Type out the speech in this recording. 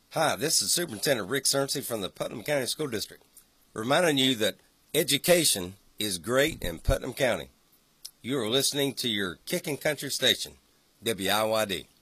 Hi, this is Superintendent Rick Cerncy from the Putnam County School District, reminding you that education is great in Putnam County. You are listening to your Kickin' Country station, WIYD.